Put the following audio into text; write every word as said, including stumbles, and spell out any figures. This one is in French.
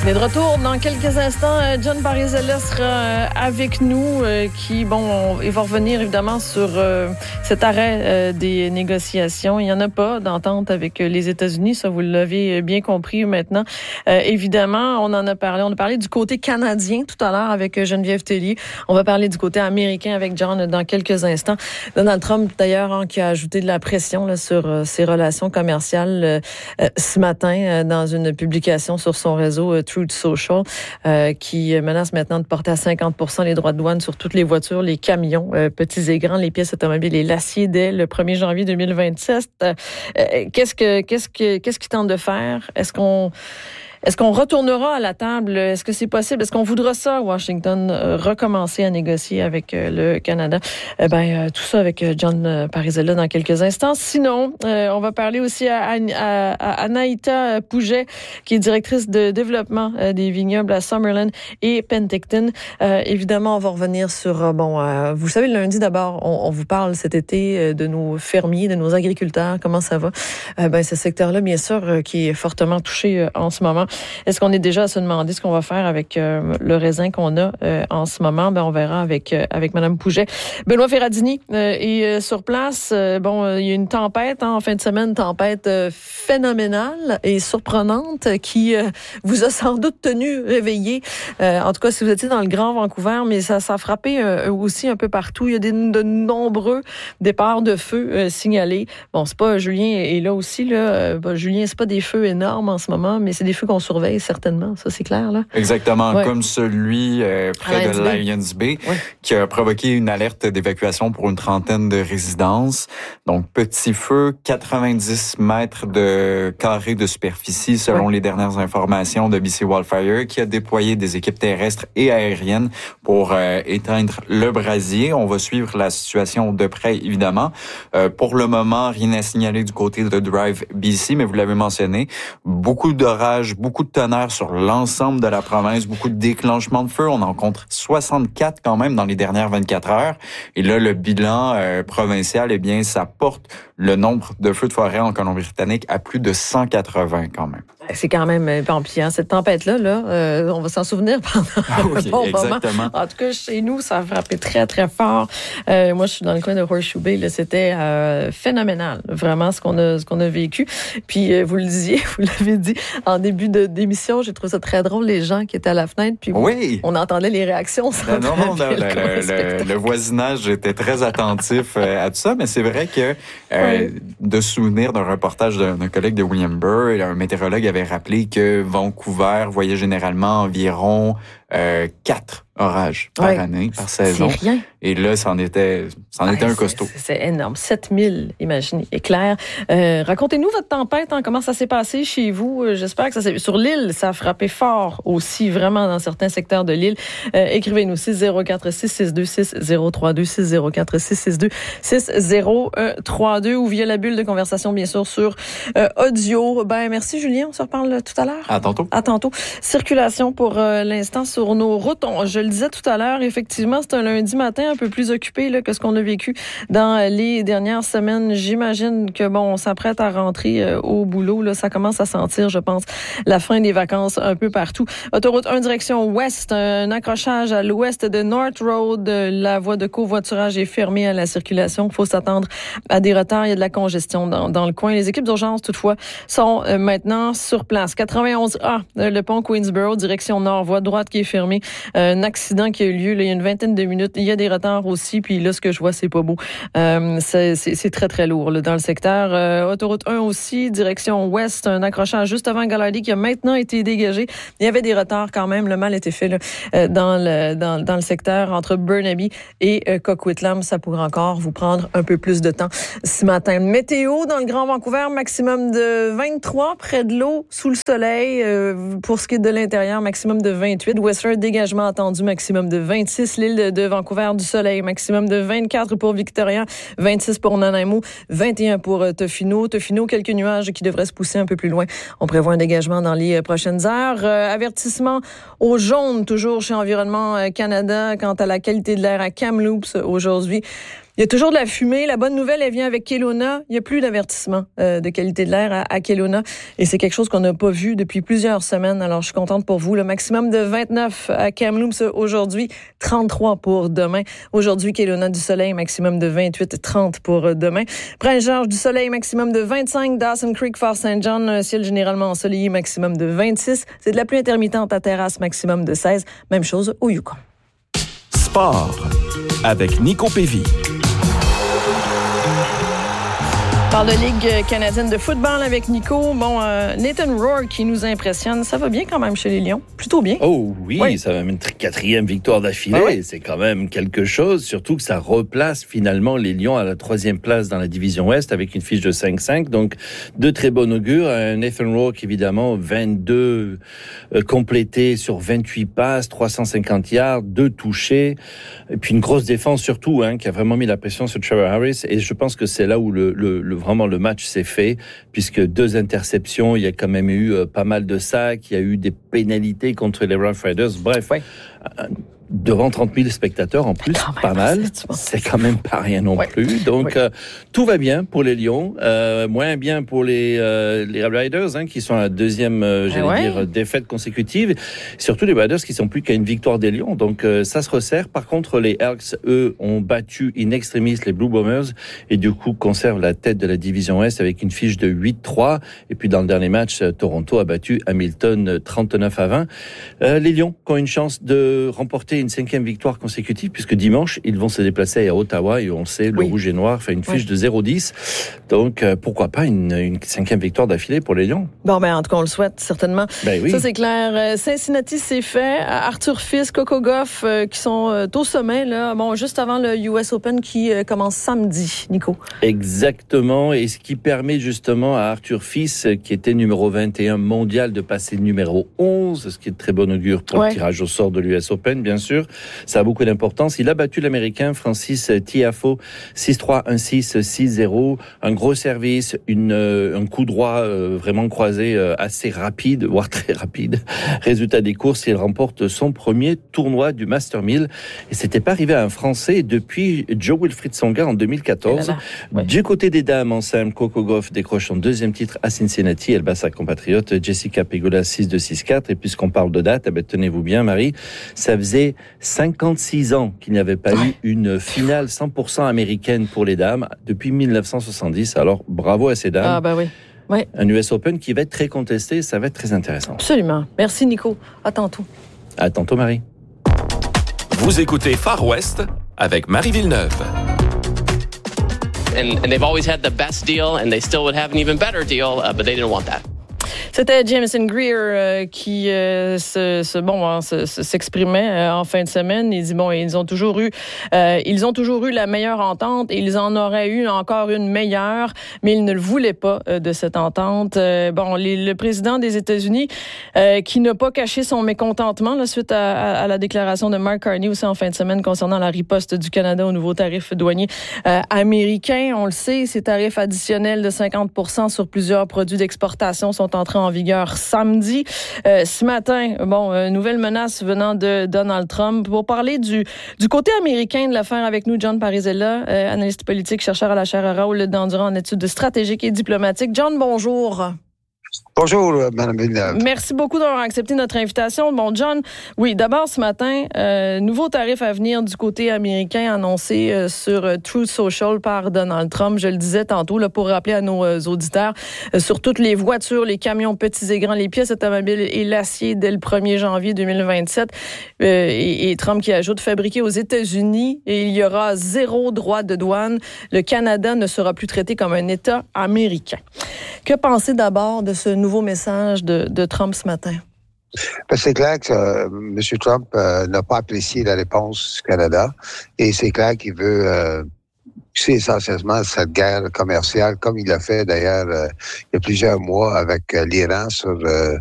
On est de retour dans quelques instants. John Parisella sera avec nous, qui, bon, on, il va revenir évidemment sur euh, cet arrêt euh, des négociations. Il n'y en a pas d'entente avec les États-Unis, ça vous l'avez bien compris maintenant. Euh, évidemment, on en a parlé. On a parlé du côté canadien tout à l'heure avec Geneviève Tellier. On va parler du côté américain avec John dans quelques instants. Donald Trump, d'ailleurs, hein, qui a ajouté de la pression là, sur euh, ses relations commerciales euh, ce matin euh, dans une publication sur son réseau euh, Truth Social, euh, qui menace maintenant de porter à cinquante pour cent les droits de douane sur toutes les voitures, les camions, euh, petits et grands, les pièces automobiles et l'acier dès le premier janvier deux mille vingt-sept. Euh, qu'est-ce que, qu'est-ce que, qu'est-ce qu'il tente de faire? Est-ce qu'on Est-ce qu'on retournera à la table? Est-ce que c'est possible? Est-ce qu'on voudra ça, Washington, euh, recommencer à négocier avec euh, le Canada? Eh ben, euh, tout ça avec euh, John Parisella dans quelques instants. Sinon, euh, on va parler aussi à, à, à Anaïta Pouget, qui est directrice de développement euh, des vignobles à Summerlin et Penticton. Euh, évidemment, on va revenir sur, euh, bon, euh, vous savez, le lundi d'abord, on, on vous parle cet été euh, de nos fermiers, de nos agriculteurs, comment ça va? Euh, ben, ce secteur-là, bien sûr, euh, qui est fortement touché euh, en ce moment. Est-ce qu'on est déjà à se demander ce qu'on va faire avec euh, le raisin qu'on a euh, en ce moment? Ben, on verra avec euh, avec Mme Pouget. Benoît Ferradini euh, est euh, sur place. Euh, bon, euh, il y a une tempête hein, en fin de semaine, une tempête euh, phénoménale et surprenante qui euh, vous a sans doute tenu réveillé. Euh, en tout cas, si vous étiez dans le Grand Vancouver, mais ça, ça a frappé euh, aussi un peu partout. Il y a des, de nombreux départs de feu euh, signalés. Bon, c'est pas Julien est là aussi là. Euh, ben, Julien, c'est pas des feux énormes en ce moment, mais c'est des feux qu'on surveille certainement, ça c'est clair là. Exactement, ouais. Comme celui euh, près de Lions Bay, ouais. qui a provoqué une alerte d'évacuation pour une trentaine de résidences. Donc petit feu, quatre-vingt-dix mètres de carré de superficie selon ouais. les dernières informations de B C Wildfire, qui a déployé des équipes terrestres et aériennes pour euh, éteindre le brasier. On va suivre la situation de près évidemment. Euh, pour le moment, rien à signaler du côté de Drive B C, mais vous l'avez mentionné, beaucoup d'orages, beaucoup de tonnerre sur l'ensemble de la province, beaucoup de déclenchements de feu. On en compte soixante-quatre quand même dans les dernières vingt-quatre heures. Et là, le bilan euh, provincial, eh bien, ça porte le nombre de feux de forêt en Colombie-Britannique à plus de cent quatre-vingts quand même. C'est quand même pampiant. Cette tempête-là, là, euh, on va s'en souvenir pendant ah oui, un bon exactement. moment. En tout cas, chez nous, ça a frappé très, très fort. Euh, moi, je suis dans le coin de Horseshoe Bay. Là, c'était euh, phénoménal, vraiment, ce qu'on a, ce qu'on a vécu. Puis, euh, vous le disiez, vous l'avez dit en début de, d'émission, j'ai trouvé ça très drôle, les gens qui étaient à la fenêtre. Puis, oui. on entendait les réactions. Non, non, non, le, le, le, le voisinage était très attentif à tout ça, mais c'est vrai que euh, oui. de souvenir d'un reportage d'un, d'un collègue de William Burr, un météorologue avait rappelé que Vancouver voyait généralement environ euh, quatre orages par ouais, année, par saison. C'est rien. Et là, c'en était, c'en ouais, était un costaud. C'est, c'est énorme. sept mille, imaginez, éclairs. Euh, racontez-nous votre tempête, hein, comment ça s'est passé chez vous. J'espère que ça s'est... Sur l'île, ça a frappé fort aussi, vraiment, dans certains secteurs de l'île. Euh, écrivez-nous six zéro quatre six six deux six zéro trois deux, six zéro quatre six six deux six zéro trois deux ou via la bulle de conversation, bien sûr, sur euh, audio. Ben, merci, Julien. On se reparle tout à l'heure. À tantôt. À tantôt. Circulation pour euh, l'instant sur nos routes. On, je le disais tout à l'heure, effectivement, c'est un lundi matin un peu plus occupé là, que ce qu'on a vécu dans les dernières semaines. J'imagine que, bon, on s'apprête à rentrer euh, au boulot. Là, ça commence à sentir, je pense, la fin des vacances un peu partout. Autoroute un, direction ouest, un accrochage à l'ouest de North Road. La voie de covoiturage est fermée à la circulation. Il faut s'attendre à des retards. Il y a de la congestion dans, dans le coin. Les équipes d'urgence, toutefois, sont euh, maintenant sur place. quatre-vingt-onze A, le pont Queensborough, direction nord, voie droite qui est fermée. Euh, un accident qui a eu lieu là, il y a une vingtaine de minutes. Il y a des retards aussi. Puis là, ce que je vois, c'est pas beau. Euh, c'est, c'est, c'est très, très lourd là, dans le secteur. Euh, autoroute un aussi, direction ouest, un accrochage juste avant Galardy qui a maintenant été dégagé. Il y avait des retards quand même. Le mal était fait là, euh, dans, le, dans, dans le secteur entre Burnaby et euh, Coquitlam. Ça pourrait encore vous prendre un peu plus de temps ce matin. Météo dans le Grand Vancouver, maximum de vingt-trois près de l'eau, sous le soleil. Euh, pour ce qui est de l'intérieur, maximum de vingt-huit. Westford, dégagement attendu, maximum de vingt-six. L'île de, de Vancouver, du soleil, maximum de vingt-quatre pour Victoria, vingt-six pour Nanaimo, vingt et un pour euh, Tofino. Tofino, quelques nuages qui devraient se pousser un peu plus loin. On prévoit un dégagement dans les euh, prochaines heures. Euh, avertissement au jaune, toujours chez Environnement Canada, quant à la qualité de l'air à Kamloops aujourd'hui. Il y a toujours de la fumée. La bonne nouvelle, elle vient avec Kelowna. Il n'y a plus d'avertissement euh, de qualité de l'air à, à Kelowna. Et c'est quelque chose qu'on n'a pas vu depuis plusieurs semaines. Alors, je suis contente pour vous. Le maximum de vingt-neuf à Kamloops aujourd'hui, trente-trois pour demain. Aujourd'hui, Kelowna du soleil, maximum de vingt-huit, trente pour demain. Prince-Georges du soleil, maximum de vingt-cinq. Dawson Creek, Fort Saint John, un ciel généralement ensoleillé, maximum de vingt-six. C'est de la pluie intermittente à Terrasse, maximum de seize. Même chose au Yukon. Sport avec Nico Pévy. On parle de Ligue canadienne de football avec Nico. Bon, euh, Nathan Rourke qui nous impressionne. Ça va bien quand même chez les Lions. Plutôt bien. Oh oui, oui. Ça va même une quatrième victoire d'affilée. Ah oui. C'est quand même quelque chose. Surtout que ça replace finalement les Lions à la troisième place dans la division Ouest avec une fiche de cinq cinq. Donc, de très bon augure. Nathan Rourke, évidemment, vingt-deux euh, complétés sur vingt-huit passes, trois cent cinquante yards, deux touchés. Et puis une grosse défense surtout, hein, qui a vraiment mis la pression sur Trevor Harris. Et je pense que c'est là où le, le, le vraiment le match s'est fait, puisque deux interceptions, il y a quand même eu euh, pas mal de sacs, il y a eu des pénalités contre les Rough Riders. Bref, ouais. euh, devant trente mille spectateurs en plus, pas mal. C'est quand même pas rien non ouais. plus. Donc, ouais. euh, tout va bien pour les Lions. Euh, moins bien pour les, euh, les Riders, hein, qui sont à la deuxième, euh, j'allais ouais. dire, défaite consécutive. Surtout les Riders qui sont plus qu'à une victoire des Lions. Donc, euh, ça se resserre. Par contre, les Elks, eux, ont battu in extremis les Blue Bombers et du coup, conservent la tête de la division Est avec une fiche de huit trois. Et puis, dans le dernier match, Toronto a battu Hamilton trente-neuf à vingt. Euh, les Lions qui ont une chance de remporter une cinquième victoire consécutive, puisque dimanche, ils vont se déplacer à Ottawa et on sait, le oui. rouge et noir fait une fiche oui. de zéro dix. Donc, euh, pourquoi pas une, une cinquième victoire d'affilée pour les Lions? Bon, ben, en tout cas, on le souhaite, certainement. Ben oui. Ça, c'est clair. Cincinnati, c'est fait. Arthur Fils, Coco Gauff, euh, qui sont euh, au sommet, là. Bon, juste avant le U S Open qui euh, commence samedi, Nico. Exactement. Et ce qui permet justement à Arthur Fils, qui était numéro vingt et un mondial, de passer numéro onze, ce qui est de très bon augure pour ouais. le tirage au sort de l'U S Open, bien sûr. Ça a beaucoup d'importance. Il a battu l'Américain Francis Tiafoe six trois, un six, six zéro. Un gros service, une, euh, un coup droit euh, vraiment croisé euh, assez rapide, voire très rapide. Résultat des courses, il remporte son premier tournoi du Master mille. Et c'était pas arrivé à un Français depuis Joe Wilfried Tsonga en deux mille quatorze. Là là. Ouais. Du côté des dames en simple, Coco Gauff décroche son deuxième titre à Cincinnati. Elle bat sa compatriote Jessica Pegula six deux, six quatre. Et puisqu'on parle de date, eh ben, tenez-vous bien, Marie, ça faisait cinquante-six ans qu'il n'y avait pas eu une finale cent pour cent américaine pour les dames depuis mille neuf cent soixante-dix. Alors, bravo à ces dames. Ah, bah oui. Ouais. Un U S Open qui va être très contesté, ça va être très intéressant. Absolument. Merci, Nico. À tantôt. À tantôt, Marie. Vous écoutez Far West avec Marie Villeneuve. And, and they've always had the best deal, and they still would have an even better deal, uh, but they didn't want that. C'était Jameson Greer euh, qui euh, se, se, bon, hein, se, se, s'exprimait euh, en fin de semaine. Il dit bon, ils ont toujours eu, euh, ils ont toujours eu la meilleure entente et ils en auraient eu encore une meilleure, mais ils ne le voulaient pas euh, de cette entente. Euh, bon, les, le président des États-Unis euh, qui n'a pas caché son mécontentement là, suite à, à, à la déclaration de Mark Carney aussi en fin de semaine concernant la riposte du Canada aux nouveaux tarifs douaniers euh, américains. On le sait, ces tarifs additionnels de cinquante pour cent sur plusieurs produits d'exportation sont entrés en vigueur samedi. Euh, ce matin, bon, euh, nouvelle menace venant de Donald Trump. Pour parler du, du côté américain de l'affaire avec nous, John Parisella, euh, analyste politique, chercheur à la chaire Raoul Dandurand en études stratégiques et diplomatiques. John, bonjour. Bonjour, Mme Villeneuve. Merci beaucoup d'avoir accepté notre invitation. Bon, John, oui, d'abord ce matin, euh, nouveau tarif à venir du côté américain annoncé euh, sur euh, Truth Social par Donald Trump. Je le disais tantôt, là, pour rappeler à nos euh, auditeurs, euh, sur toutes les voitures, les camions petits et grands, les pièces automobiles et l'acier dès le premier janvier deux mille vingt-sept. Euh, et, et Trump qui ajoute fabriqué aux États-Unis et il y aura zéro droit de douane. Le Canada ne sera plus traité comme un État américain. Que penser d'abord de ce nouveau message de, de Trump ce matin? Ben, c'est clair que euh, M. Trump euh, n'a pas apprécié la réponse du Canada et c'est clair qu'il veut euh, pousser essentiellement cette guerre commerciale, comme il l'a fait d'ailleurs euh, il y a plusieurs mois avec euh, l'Iran sur euh,